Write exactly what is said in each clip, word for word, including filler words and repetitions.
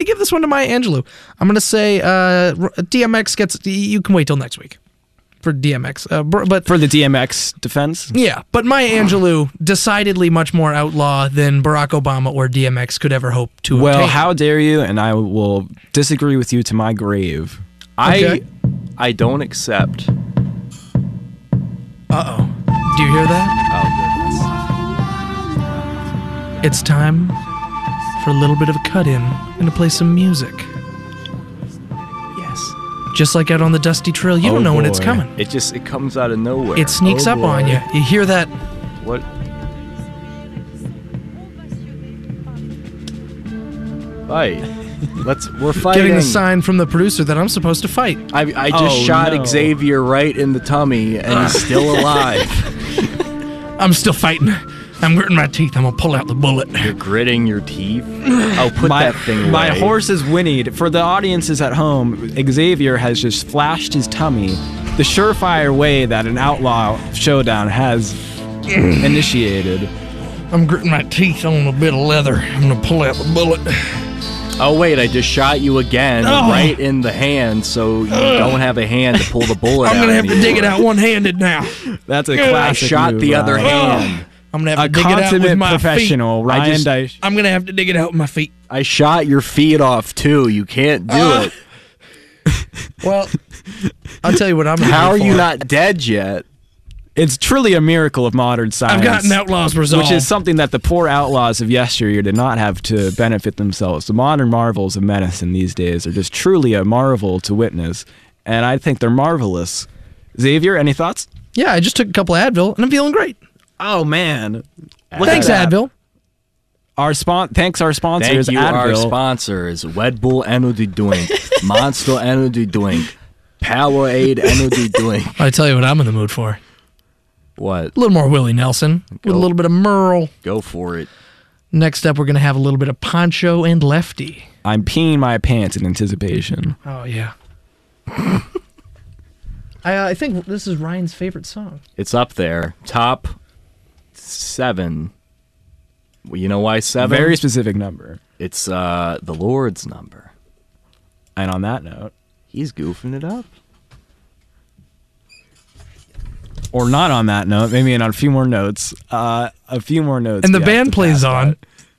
give this one to Maya Angelou. I'm going to say uh, D M X gets... You can wait till next week for D M X. Uh, but For the D M X defense? Yeah, but Maya Angelou decidedly much more outlaw than Barack Obama or D M X could ever hope to Well, obtain. how dare you, and I will disagree with you to my grave. Okay. I I don't accept. Uh-oh. Do you hear that? Oh, goodness. It's time for a little bit of a cut-in and to play some music. Yes. Just like out on the dusty trail, you Oh, don't know when it's boy. coming. It just it comes out of nowhere. It sneaks Oh, up on boy. you. You hear that? What? Fight. Let's. We're fighting. Getting the sign from the producer that I'm supposed to fight. I I just Oh, shot no. Xavier right in the tummy, and he's still alive. I'm still fighting. I'm gritting my teeth. I'm gonna pull out the bullet. You're gritting your teeth. Oh, put my, that thing away. My horse is whinnied. For the audiences at home, Xavier has just flashed his tummy, the surefire way that an outlaw showdown has initiated. I'm gritting my teeth on a bit of leather. I'm gonna pull out the bullet. Oh wait, I just shot you again, Oh. right in the hand, so you don't have a hand to pull the bullet out. I'm gonna have to anymore. dig it out one-handed now. That's a I I classic shot move, the other Ryan. hand. I'm gonna have A to dig it out with consummate my professional, feet. Ryan I just- Dyche. I'm gonna have to dig it out with my feet. I shot your feet off too. You can't do Uh. it. Well, I'll tell you what I'm. How are looking you for. not dead yet? It's truly a miracle of modern science. I've got an outlaw's resolve. Which is something that the poor outlaws of yesteryear did not have to benefit themselves. The modern marvels of medicine these days are just truly a marvel to witness, and I think they're marvelous. Xavier, any thoughts? Yeah, I just took a couple of Advil and I'm feeling great. Oh man! Thanks, at that. Advil. Our spon- thanks our sponsors, Thank you, our Advil. sponsors: Red Bull Energy Drink, Monster Energy Drink, Powerade Energy Drink. I tell you what I'm in the mood for. What? A little more Willie Nelson with Go. a little bit of Merle. Go for it. Next up, we're gonna have a little bit of Poncho and Lefty. I'm peeing my pants in anticipation. Oh yeah. I, uh, I think this is Ryan's favorite song. It's up there. Top seven. Well, you know why seven? Very specific number. It's uh, the Lord's number. And on that note, He's goofing it up. or not on that note, maybe on a few more notes. Uh, a few more notes. And the we have band to plays pass on.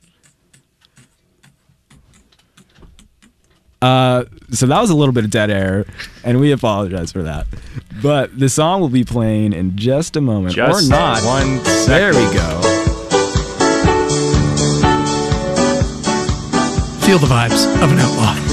by. Uh, so that was a little bit of dead air, and we apologize for that. But the song will be playing in just a moment, Just or not. one There second. we go. Feel the vibes of an outlaw.